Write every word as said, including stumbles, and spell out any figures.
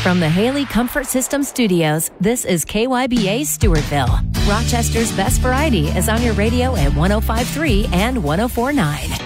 From the Haley Comfort System Studios, this is K Y B A Stewartville. Rochester's best variety is on your radio at one oh five point three and one oh four point nine.